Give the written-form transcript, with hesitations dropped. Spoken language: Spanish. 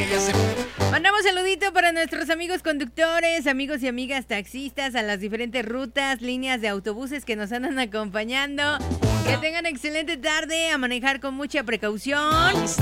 Mandamos saludito para nuestros amigos conductores, amigos y amigas taxistas a las diferentes rutas, líneas de autobuses que nos andan acompañando. Que tengan excelente tarde, a manejar con mucha precaución.